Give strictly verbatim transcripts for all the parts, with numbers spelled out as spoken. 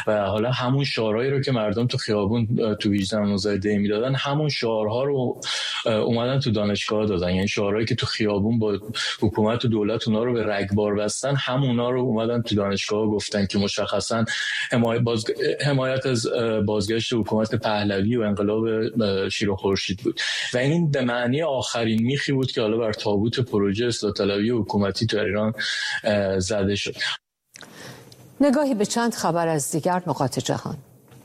و حالا همون شعارهایی رو که مردم تو خیابون تو ویژن مزایده میدادن، همون شعارها رو اومدن تو دانشگاه دادن. یعنی شعارهایی که تو خیابون با حکومت و دولت اونا رو به رگبار بستن، همونا رو اومدن تو دانشگاه گفتن که مشخصا حمایت باز... حمایت از بازگشت حکومت پهلوی و انقلاب شیر و خورشید بود و این به معنی آخرین میخی بود که حالا بر تابوت پروژه اصلاح طلبی حکومتی تو ایران زده شد. نگاهی به چند خبر از دیگر نقاط جهان.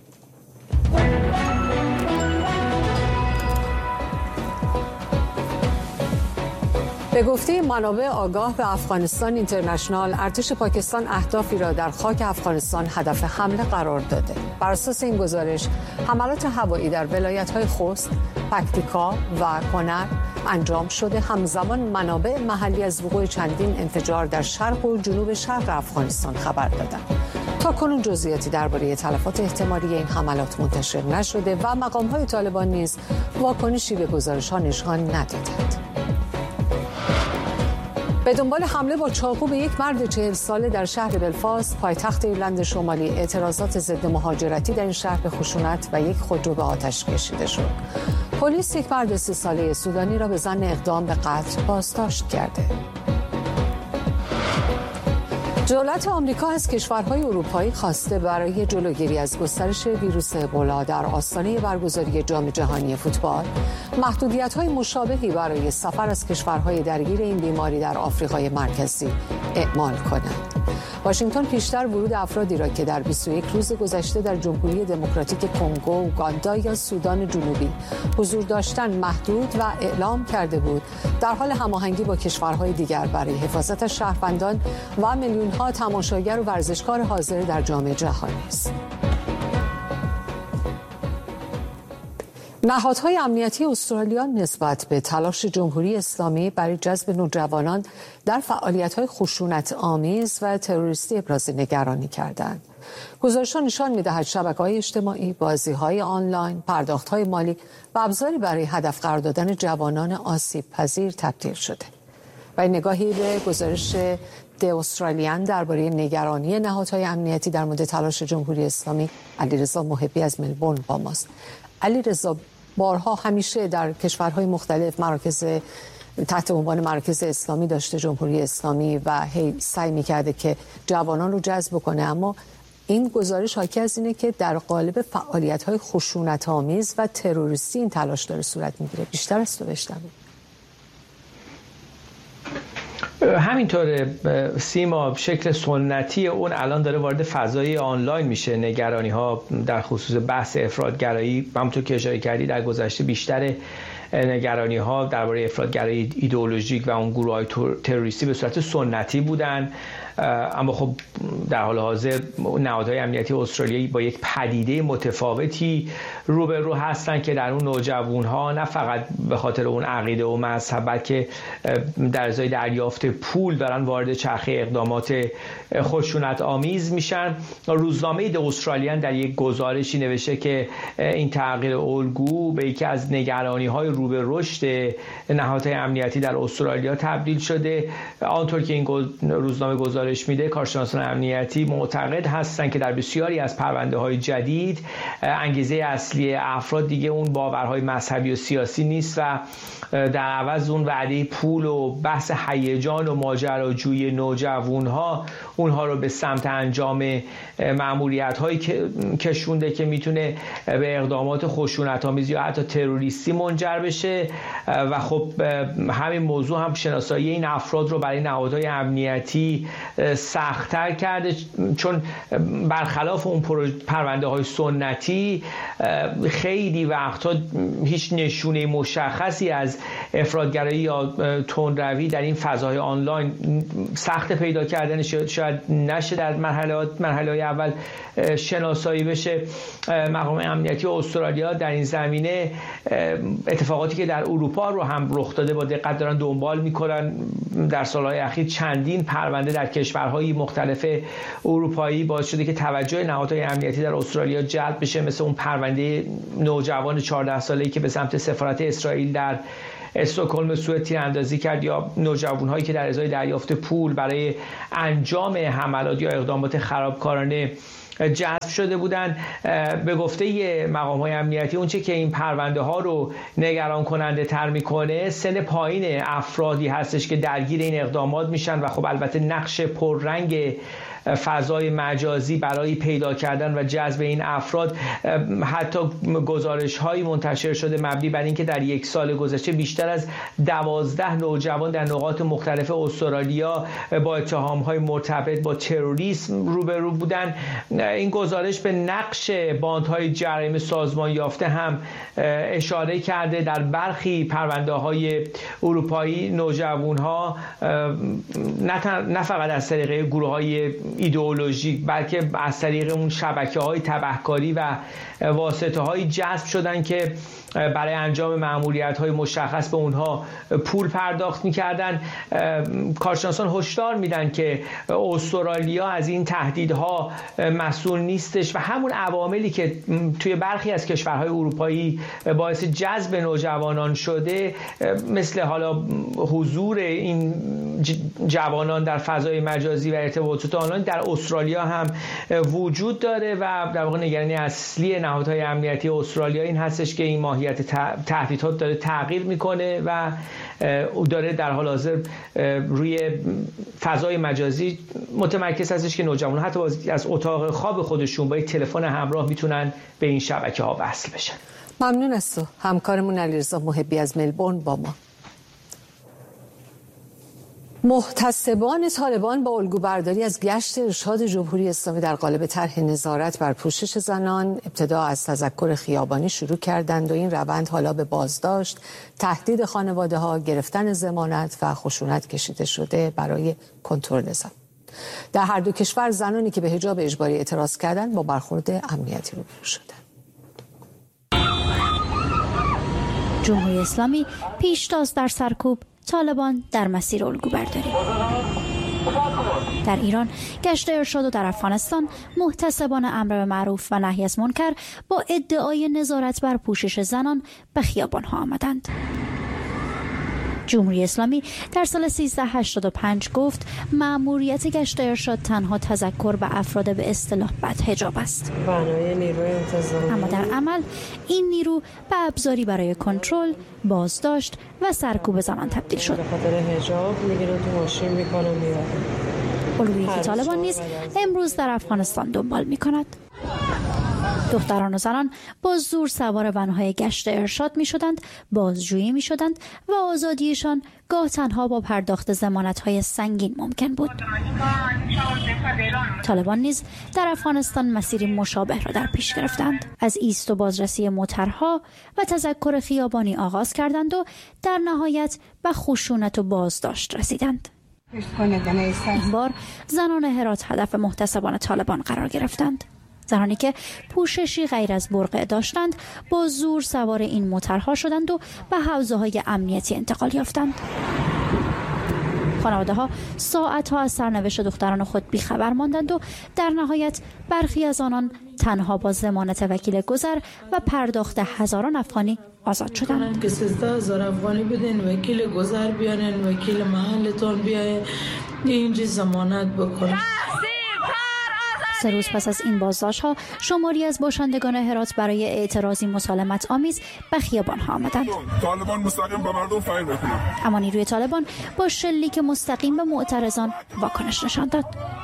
به گفته منابع آگاه به افغانستان اینترنشنال، ارتش پاکستان اهدافی را در خاک افغانستان هدف حمله قرار داده. بر اساس این گزارش، حملات هوایی در ولایت‌های خوست، پکتیکا و کنر انجام شده. همزمان منابع محلی از وقوع چندین انفجار در شرق و جنوب شرق افغانستان خبر دادند. تا کنون جزئیاتی درباره تلفات احتمالی این حملات منتشر نشده و مقام‌های طالبان نیز واکنشی به گزارش‌ها نشان ندادند. به دنبال حمله با چاقو به یک مرد چهل ساله در شهر بلفاست، پایتخت ایرلند شمالی، اعتراضات ضد مهاجرتی در این شهر به خشونت و یک خودرو به آتش کشیده شد. پلیس یک مرد سی ساله سودانی را به ظن اقدام به قتل بازداشت کرده. دولت آمریکا از کشورهای اروپایی خواسته برای جلوگیری از گسترش ویروس ابولا در آستانه برگزاری جام جهانی فوتبال محدودیت‌های مشابهی برای سفر از کشورهای درگیر این بیماری در آفریقای مرکزی اعمال کنند. واشنگتن پیشتر ورود افرادی را که در بیست و یک روز گذشته در جمهوری دموکراتیک کنگو، اوگاندا یا سودان جنوبی حضور داشتن محدود و اعلام کرده بود، در حال هماهنگی با کشورهای دیگر برای حفاظت از شهروندان و میلیون‌ها تماشاگر و ورزشکار حاضر در جام جهانی است. نهادهای امنیتی استرالیا نسبت به تلاش جمهوری اسلامی برای جذب نوجوانان در فعالیت‌های خشونت‌آمیز و تروریستی ابراز نگرانی کردند. گزارش‌ها نشان می‌دهد شبکه‌های اجتماعی، بازی‌های آنلاین، پرداخت‌های مالی و ابزاری برای هدف قرار دادن جوانان آسیب‌پذیر تبدیل شده. و نگاهی به گزارش د استرالیان درباره نگرانی نهادهای امنیتی در مورد تلاش جمهوری اسلامی، علیرضا محبی از ملبورن با ماست. علیرضا، بارها همیشه در کشورهای مختلف مراکز تحت عنوان مراکز اسلامی داشته جمهوری اسلامی و هی سعی می‌کرده که جوانان رو جذب کنه، اما این گزارش حاکی از اینه که در قالب فعالیت‌های خشونت‌آمیز و تروریستی این تلاش داره صورت می‌گیره. بیشتر از تو بشنویم. همینطور سیما، شکل سنتی اون الان داره وارد فضای آنلاین میشه. نگرانی ها در خصوص بحث افراطگرایی، همونطور که اشاره کردی در گذشته بیشتر نگرانی ها درباره افراطگرایی ایدئولوژیک و اون گروه های تروریستی به صورت سنتی بودن، اما خب در حال حاضر نهادهای امنیتی استرالیایی با یک پدیده متفاوتی روبرو هستن که در اون نوجوان‌ها نه فقط به خاطر اون عقیده و مذهب، بلکه در ازای دریافت پول دارن وارد چرخه اقدامات خشونت آمیز میشن. روزنامه د استرالیان در یک گزارشی نوشته که این تغییر الگو به یکی از نگرانی‌های رو به رشد نهادهای امنیتی در استرالیا تبدیل شده. آنطور که این روزنامه گزارش میده، کارشناسان امنیتی معتقد هستند که در بسیاری از پرونده‌های جدید انگیزه اصلی افراد دیگه اون باورهای مذهبی و سیاسی نیست و در عوض اون وعده پول و بحث هیجان و ماجراجویی نوجوان‌ها اونها رو به سمت انجام مأموریت‌هایی که کشونده که میتونه به اقدامات خشونت‌آمیز یا حتی تروریستی منجر بشه. و خب همین موضوع هم شناسایی این افراد رو برای نهادهای امنیتی سخت‌تر کرده، چون برخلاف اون پرونده‌های سنتی خیلی وقتا هیچ نشونه مشخصی از افراطگرایی یا تندروی در این فضای آنلاین سخت پیدا کردن، شاید نشه در مرحلات مرحله اول شناسایی بشه. مقام امنیتی استرالیا در این زمینه اتفاقاتی که در اروپا رو هم رخ داده با دقت دارن دنبال میکنن. در سالهای اخیر چندین پرونده در کشورهای مختلف اروپایی باعث شده که توجه نهادهای امنیتی در استرالیا جلب بشه، مثل اون پرونده نوجوان چهارده ساله‌ای که به سمت سفارت اسرائیل در استکهلم سوئد تیراندازی کرد، یا نوجوان‌هایی که در ازای دریافت پول برای انجام حملات یا اقدامات خرابکارانه جذب شده بودن. به گفته مقام‌های امنیتی اونچه که این پرونده ها رو نگران کننده تر میکنه سن پایین افرادی هستش که درگیر این اقدامات میشن و خب البته نقش پررنگ فضای مجازی برای پیدا کردن و جذب این افراد. حتی گزارش هایی منتشر شده مبنی بر اینکه در یک سال گذشته بیشتر از دوازده نوجوان در نقاط مختلف استرالیا با اتهام های مرتبط با تروریسم روبرو بودن. این گزارش به نقش باندهای جرایم سازمان یافته هم اشاره کرده. در برخی پرونده های اروپایی نوجوان ها نه فقط از طریق گروه های ایدئولوژیک بلکه از طریق اون شبکه های تبهکاری و واسطه های جذب شدن که برای انجام مأموریت های مشخص به اونها پول پرداخت میکردن. کارشناسان هشدار میدن که استرالیا از این تهدیدها مسئول نیستش و همون عواملی که توی برخی از کشورهای اروپایی باعث جذب نوجوانان شده، مثل حالا حضور این جوانان در فضای مجازی و ارتباطات آنلاین، در استرالیا هم وجود داره و در واقع نگرانی اصلی نهادهای امنیتی استرالیا این هستش که این ماهیت تهدیدات داره تغییر میکنه و داره در حال حاضر روی فضای مجازی متمرکز هستش که نوجوانان حتی از اتاق خواب خودشون با یک تلفن همراه میتونن به این شبکه ها وصل بشن. ممنون از تو همکارمون علیرضا محبی از ملبورن با ما. محتسبان طالبان با الگوبرداری از گشت ارشاد جمهوری اسلامی در قالب طرح نظارت بر پوشش زنان ابتدا از تذکر خیابانی شروع کردند و این روند حالا به بازداشت، تهدید خانواده ها، گرفتن ضمانت و خشونت کشیده شده برای کنترل زن. در هر دو کشور زنانی که به حجاب اجباری اعتراض کردند با برخورد امنیتی روبرو شدند. جمهوری اسلامی پیشتاز در سرکوب، طالبان در مسیر الگوبرداری. در ایران گشت ارشاد و در افغانستان محتسبان امر به معروف و نهی از منکر با ادعای نظارت بر پوشش زنان به خیابان‌ها آمدند. جمهوری اسلامی در سال سیزده هشتاد و پنج گفت مأموریت گشت ارشاد تنها تذکر به افراد به اصطلاح بدحجاب است. اما در عمل این نیرو به ابزاری برای کنترل، بازداشت و سرکوب زنان تبدیل شد. به خاطر حجاب میگیرن تو ماشین میکنن میرن. الگویی که طالبان نیز امروز در افغانستان دنبال میکند. دختران و زنان با زور سوار ونهای گشت ارشاد می شدند، بازجویی می شدند و آزادیشان گاه تنها با پرداخت ضمانت‌های سنگین ممکن بود. طالبان نیز در افغانستان مسیری مشابه را در پیش گرفتند. از ایست و بازرسی موترها و تذکر خیابانی آغاز کردند و در نهایت به خشونت و بازداشت رسیدند. این بار زنان هرات هدف محتسبان طالبان قرار گرفتند. زنانی که پوششی غیر از برقع داشتند با زور سوار این موترها شدند و به حوزه‌های امنیتی انتقال یافتند. خانواده ها ساعت ها از سرنوشت دختران خود بیخبر ماندند و در نهایت برخی از آنان تنها با ضمانت وکیل گذر و پرداخت هزاران افغانی آزاد شدند. که سیزده هزار افغانی بدین، وکیل گذر بیارین، وکیل محلتون بیاین، اینجا ضمانت بکنن. سه روز پس از این بازداشت‌ها شماری از باشندگان هرات برای اعتراضی مسالمت آمیز به خیابان‌ها آمدند. طالبان مستقیم به مردم فایل بکنند. اما نیروی طالبان با شلیک مستقیم به معترضان واکنش نشان داد.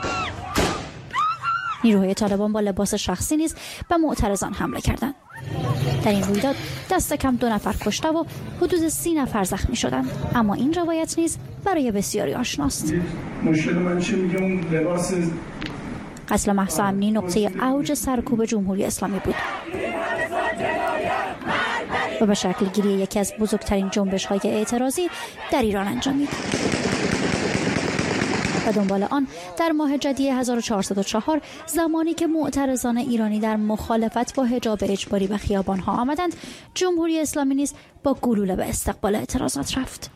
نیروهای طالبان با لباس شخصی نیز به معترضان حمله کردند. در این رویداد دست کم دو نفر کشته و حدود سی نفر زخمی شدند. اما این روایت نیز برای بسیاری آشناست. مشکل من چه میگم لباس قتل مهسا امینی نقطه اوج سرکوب جمهوری اسلامی بود و به شکل گیری یکی از بزرگترین جنبش‌های اعتراضی در ایران انجامید. و دنبال آن در ماه جدی هزار و چهارصد و چهار زمانی که معترضان ایرانی در مخالفت با حجاب اجباری به خیابان‌ها آمدند، جمهوری اسلامی نیز با گلوله به استقبال اعتراضات رفت.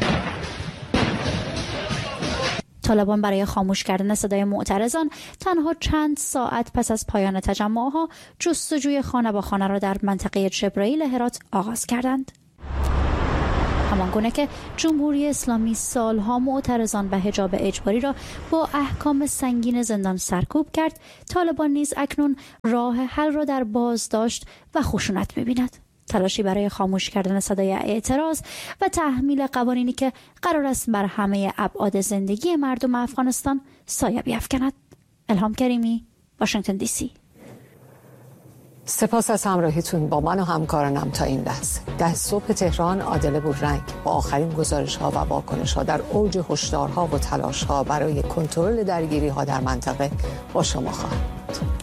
طالبان برای خاموش کردن صدای معترضان تنها چند ساعت پس از پایان تجمعها جستجوی خانه با خانه را در منطقه جبرائیل هرات آغاز کردند. همانگونه که جمهوری اسلامی سالها معترضان به حجاب اجباری را با احکام سنگین زندان سرکوب کرد، طالبان نیز اکنون راه حل را در بازداشت و خشونت می‌بیند. تلاشی برای خاموش کردن صدای اعتراض و تحمیل قوانینی که قرار است بر همه ابعاد زندگی مردم افغانستان سایه بیفکند. الهام کریمی، واشنگتن دی سی. سپاس از همراهیتون با من و همکارانم تا این لحظه. ده صبح تهران، عادل بوررنگ با آخرین گزارش‌ها و واکنش‌ها در اوج هشدارها و تلاش‌ها برای کنترل درگیری‌ها در منطقه با شما خواهد بود.